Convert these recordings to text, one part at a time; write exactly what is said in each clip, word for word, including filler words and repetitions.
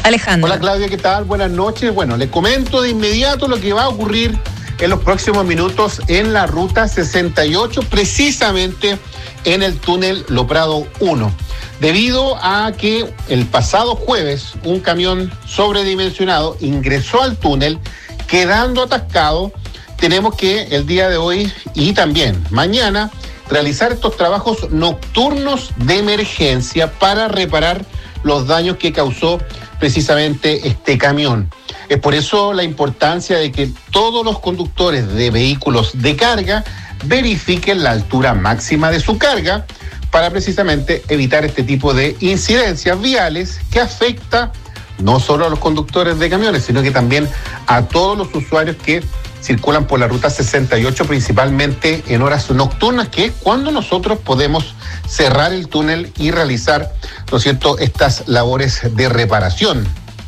Alejandro. Hola Claudia, ¿qué tal? Buenas noches. Bueno, le comento de inmediato lo que va a ocurrir en los próximos minutos en la ruta sesenta y ocho, precisamente en el túnel Lo Prado uno. Debido a que el pasado jueves un camión sobredimensionado ingresó al túnel, quedando atascado, tenemos que el día de hoy y también mañana realizar estos trabajos nocturnos de emergencia para reparar los daños que causó precisamente este camión. Es por eso la importancia de que todos los conductores de vehículos de carga verifiquen la altura máxima de su carga para precisamente evitar este tipo de incidencias viales que afecta no solo a los conductores de camiones, sino que también a todos los usuarios que circulan por la ruta sesenta y ocho, principalmente en horas nocturnas, que es cuando nosotros podemos cerrar el túnel y realizar, ¿no es cierto?, estas labores de reparación.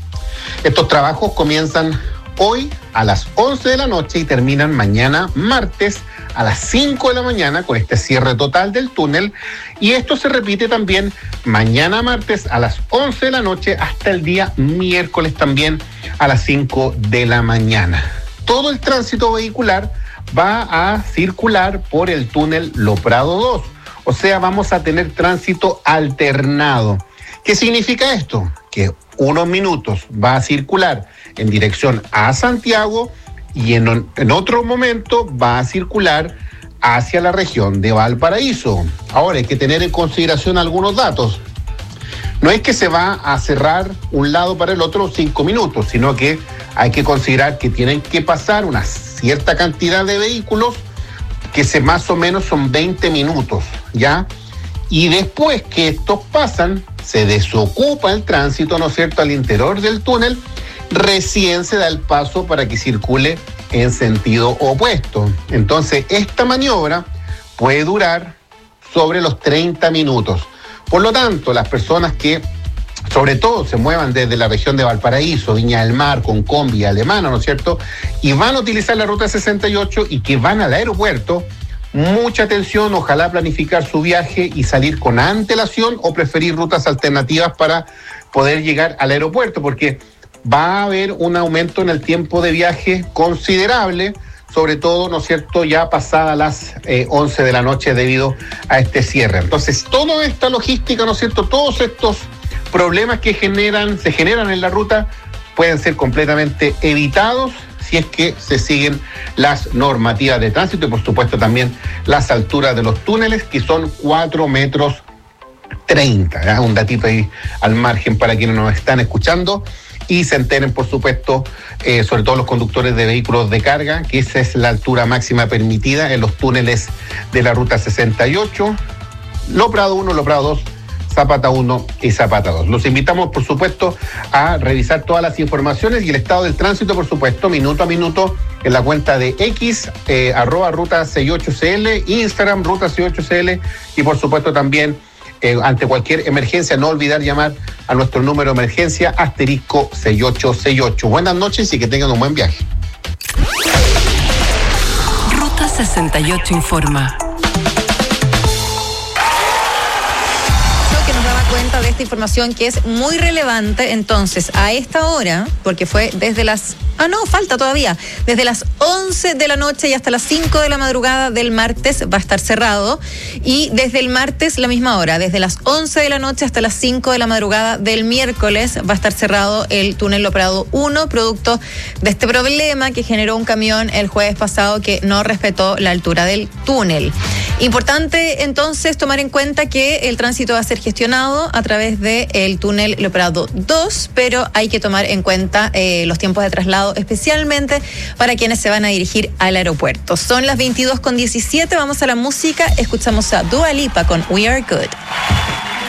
Estos trabajos comienzan hoy a las once de la noche y terminan mañana martes a las cinco de la mañana con este cierre total del túnel, y esto se repite también mañana martes a las once de la noche hasta el día miércoles también a las cinco de la mañana. Todo el tránsito vehicular va a circular por el túnel Lo Prado dos, o sea, vamos a tener tránsito alternado. ¿Qué significa esto? Que unos minutos va a circular en dirección a Santiago y en, en otro momento va a circular hacia la región de Valparaíso. Ahora hay que tener en consideración algunos datos. No es que se va a cerrar un lado para el otro cinco minutos, sino que hay que considerar que tienen que pasar una cierta cantidad de vehículos, que se más o menos son veinte minutos, ¿ya? Y después que estos pasan, se desocupa el tránsito, ¿no es cierto?, al interior del túnel, recién se da el paso para que circule en sentido opuesto. Entonces, esta maniobra puede durar sobre los treinta minutos. Por lo tanto, las personas que sobre todo se muevan desde la región de Valparaíso, Viña del Mar, Concón, Alemana, ¿no es cierto?, y van a utilizar la ruta sesenta y ocho y que van al aeropuerto, mucha atención, ojalá planificar su viaje y salir con antelación o preferir rutas alternativas para poder llegar al aeropuerto, porque va a haber un aumento en el tiempo de viaje considerable, sobre todo, ¿no es cierto?, ya pasadas las eh, once de la noche debido a este cierre. Entonces, toda esta logística, ¿no es cierto?, todos estos problemas que generan, se generan en la ruta pueden ser completamente evitados si es que se siguen las normativas de tránsito y, por supuesto, también las alturas de los túneles, que son cuatro metros treinta. ¿eh? Un datito ahí al margen para quienes nos están escuchando y se enteren, por supuesto, eh, sobre todo los conductores de vehículos de carga, que esa es la altura máxima permitida en los túneles de la ruta sesenta y ocho, Lo Prado uno, Lo Prado dos, Zapata uno y Zapata dos. Los invitamos, por supuesto, a revisar todas las informaciones y el estado del tránsito, por supuesto, minuto a minuto en la cuenta de X, eh, arroba ruta sesenta y ocho C L, Instagram, ruta sesenta y ocho C L, y por supuesto también eh, ante cualquier emergencia, no olvidar llamar a nuestro número de emergencia, asterisco sesenta y ocho sesenta y ocho. Buenas noches y que tengan un buen viaje. Ruta sesenta y ocho informa. Cuenta de esta información que es muy relevante. Entonces, a esta hora, porque fue desde las... Ah, no, falta todavía. Desde las once de la noche y hasta las cinco de la madrugada del martes va a estar cerrado. Y desde el martes, la misma hora, desde las once de la noche hasta las cinco de la madrugada del miércoles va a estar cerrado el túnel Lo Prado uno, producto de este problema que generó un camión el jueves pasado que no respetó la altura del túnel. Importante, entonces, tomar en cuenta que el tránsito va a ser gestionado a través del túnel Lo Prado dos, pero hay que tomar en cuenta eh, los tiempos de traslado, especialmente para quienes se van a dirigir al aeropuerto. Son las veintidós con diecisiete, vamos a la música, escuchamos a Dua Lipa con We Are Good.